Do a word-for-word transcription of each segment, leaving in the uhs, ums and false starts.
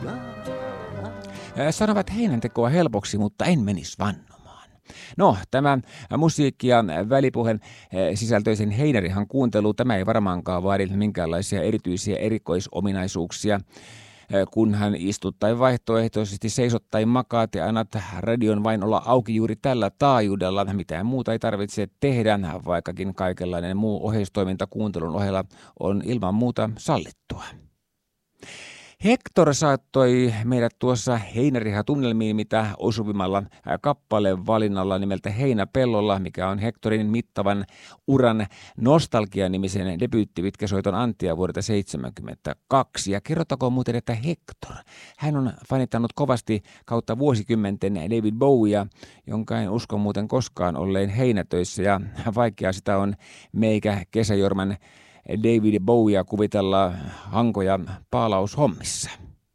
Sanovat heinäntekoa helpoksi, mutta en menisi vannomaan. No, tämä musiikki ja välipuheen sisältöisen heinärihan kuuntelu, tämä ei varmaankaan vaadi minkäänlaisia erityisiä erikoisominaisuuksia. Kunhan istut tai vaihtoehtoisesti seisot tai makaat ja annat radion vain olla auki juuri tällä taajuudella. Mitään muuta ei tarvitse tehdä, vaikkakin kaikenlainen muu oheistoiminta kuuntelun ohella on ilman muuta sallittua. Hector saattoi meidät tuossa Heinäriha-tunnelmiin mitä osuvimmalla kappaleen valinnalla nimeltä Heinäpellolla, mikä on Hectorin mittavan uran Nostalgia-nimisen debyyttipitkäsoiton antia vuodelta seitsemänkymmentäkaksi. Ja kerrotakoon muuten, että Hector, hän on fanittanut kovasti kautta vuosikymmenten David Bowiea, jonka en usko muuten koskaan olleen heinätöissä, ja vaikea sitä on meikä kesäjorman David Bowiea kuvitella hankoja paalaushommissa.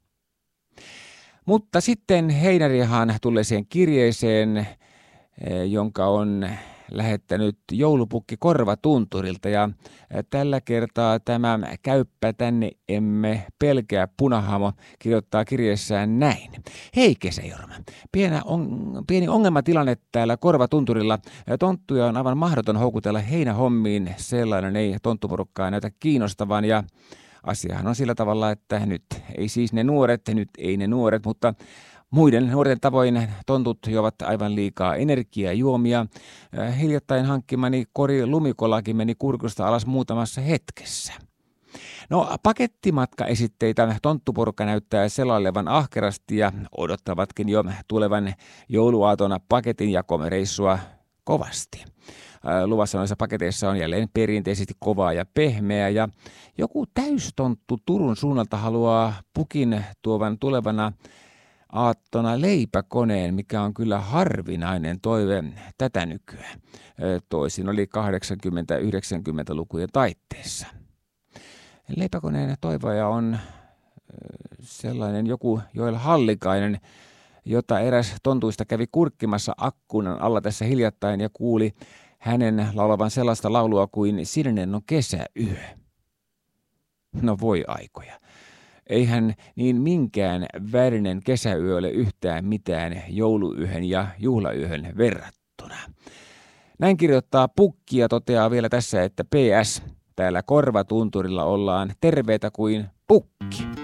Mutta sitten Heinärihaan tulleeseen kirjeeseen, jonka on lähettänyt joulupukki Korvatunturilta, ja tällä kertaa tämä käyppä tänne emme pelkää punahamo kirjoittaa kirjeessään näin. Hei Kesäjorma, pieni, on, pieni ongelmatilanne täällä Korvatunturilla. Tonttuja on aivan mahdoton houkutella heinähommiin, sellainen ei tonttuporukkaa näytä kiinnostavan, ja asiahan on sillä tavalla, että nyt ei siis ne nuoret, nyt ei ne nuoret, mutta muiden nuorten tavoin tontut juovat aivan liikaa energiajuomia. Hiljattain hankkimani kori lumikolakin meni kurkusta alas muutamassa hetkessä. No, pakettimatkaesitteitä tonttuporukka näyttää selailevan ahkerasti ja odottavatkin jo tulevan jouluaatona paketin jakomereissua kovasti. Luvassa noissa paketeissa on jälleen perinteisesti kovaa ja pehmeää, ja joku täystonttu Turun suunnalta haluaa pukin tuovan tulevana aattona leipäkoneen, mikä on kyllä harvinainen toive tätä nykyään. Toisin oli kahdeksankymmentä-yhdeksänkymmentälukujen taitteessa. Leipäkoneen toivoja on sellainen joku Joel Hallikainen, jota eräs tontuista kävi kurkkimassa akkunan alla tässä hiljattain ja kuuli hänen laulavan sellaista laulua kuin Sininen on kesäyö. No voi aikoja. Eihän niin minkään värinen kesäyö ole yhtään mitään jouluyöhön ja juhlayöhön verrattuna. Näin kirjoittaa Pukki ja toteaa vielä tässä, että P S. Täällä Korvatunturilla ollaan terveitä kuin pukki.